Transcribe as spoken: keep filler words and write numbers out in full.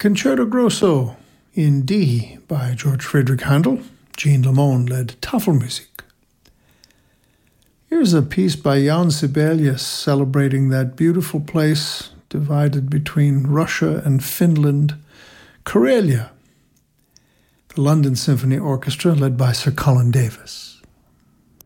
Concerto Grosso in D by George Friedrich Handel. Jean Lamone led Tafelmusik. Here's a piece by Jan Sibelius celebrating that beautiful place divided between Russia and Finland, Karelia. The London Symphony Orchestra led by Sir Colin Davis.